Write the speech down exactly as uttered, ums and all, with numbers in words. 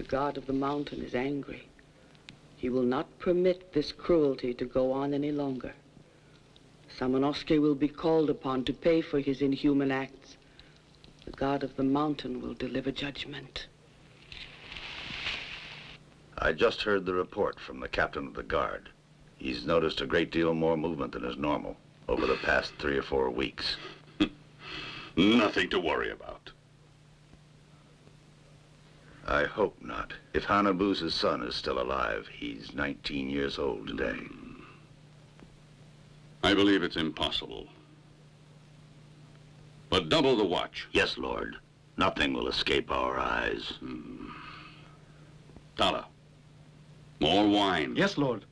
The god of the mountain is angry. He will not permit this cruelty to go on any longer. Samanosuke will be called upon to pay for his inhuman acts. The god of the mountain will deliver judgment. I just heard the report from the captain of the guard. He's noticed a great deal more movement than is normal over the past three or four weeks. Nothing to worry about. I hope not. If Hanabusa's son is still alive, he's nineteen years old today. I believe it's impossible. But double the watch. Yes, Lord. Nothing will escape our eyes. Hmm. Tala, more wine. Yes, Lord.